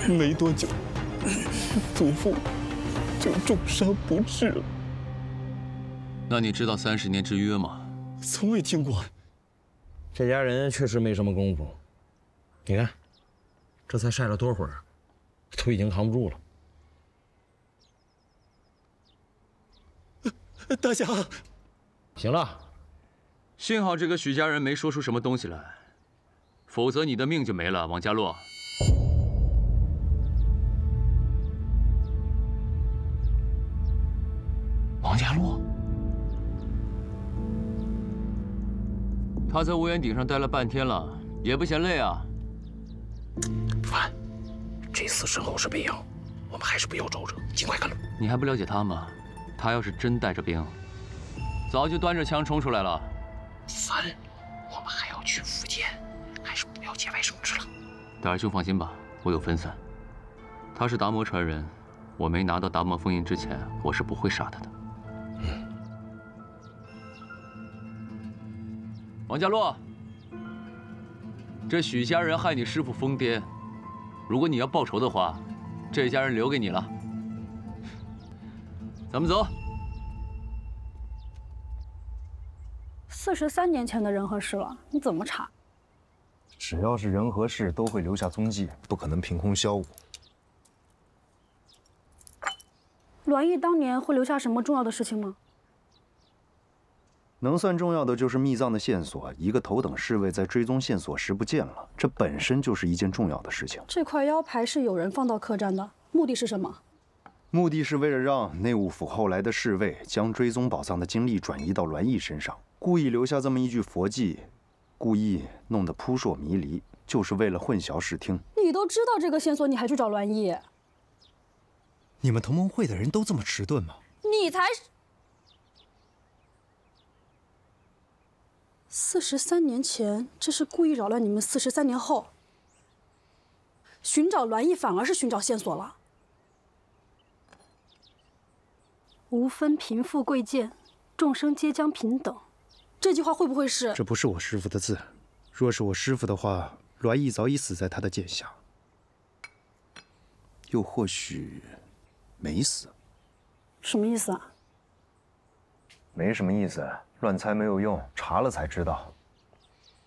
没多久，祖父就重伤不治了。 那你知道30年之约吗？ 从未听过。 这家人确实没什么功夫。你看，这才晒了多会儿，都已经扛不住了。 大侠， 行了， 幸好这个许家人没说出什么东西来，否则你的命就没了，王家洛。 王家洛， 他在屋檐顶上待了半天了，也不嫌累啊。 凡，这次身后是背影，我们还是不要招惹，尽快赶路。 你还不了解他吗？他要是真带着兵，早就端着枪冲出来了。 凡，我们还要去福建，还是不要节外生枝了。 大师兄放心吧，我有分散。他是达摩传人，我没拿到达摩封印之前，我是不会杀他的。王家洛，这许家人害你师父疯癫，如果你要报仇的话，这家人留给你了。咱们走。 43年前的人和事了，你怎么查？ 只要是人和事，都会留下踪迹，不可能凭空销毁。 栾毅当年会留下什么重要的事情吗？ 能算重要的就是密藏的线索，一个头等侍卫在追踪线索时不见了，这本身就是一件重要的事情。 这块腰牌是有人放到客栈的，目的是什么？ 目的是为了让内务府后来的侍卫将追踪宝藏的精力转移到栾毅身上，故意留下这么一句佛迹，故意弄得扑朔迷离，就是为了混淆视听。 你都知道这个线索，你还去找栾毅？ 你们同盟会的人都这么迟钝吗？ 你才是。43年前，这是故意扰乱你们43年后。寻找栾毅反而是寻找线索了。无分贫富贵贱，众生皆将平等。这句话会不会是？ 这不是我师父的字，若是我师父的话，栾毅早已死在他的剑下。 又或许没死。 什么意思啊？ 没什么意思，乱猜没有用，查了才知道。